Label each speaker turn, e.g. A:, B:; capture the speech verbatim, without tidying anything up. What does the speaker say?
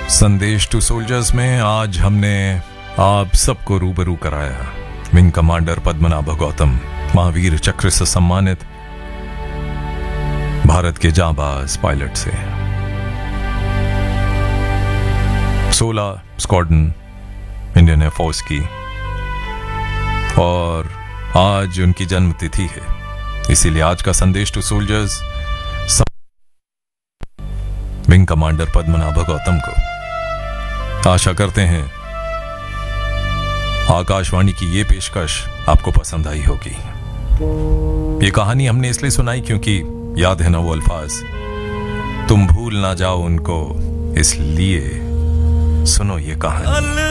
A: संदेश to soldiers में आज हमने आप सबको रूबरू कराया विंग कमांडर पद्मनाभ गौतम, महावीर चक्र से सम्मानित भारत के जांबाज पायलट से। सोलह स्क्वाड्रन इंडियन एयरफोर्स की, और आज उनकी जन्म तिथि है, इसीलिए आज का संदेश to soldiers wing commander Padmanabha Gautam को। आशा करते हैं आकाशवाणी की ये पेशकश आपको पसंद आई होगी। ये कहानी हमने इसलिए सुनाई क्योंकि याद है ना वो अल्फाज, तुम भूल ना जाओ उनको, इसलिए सुनो ये कहानी।